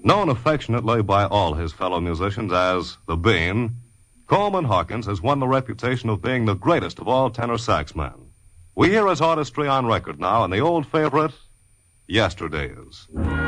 Known affectionately by all his fellow musicians as the Bean, Coleman Hawkins has won the reputation of being the greatest of all tenor saxmen. We hear his artistry on record now in the old favorite, Yesterdays.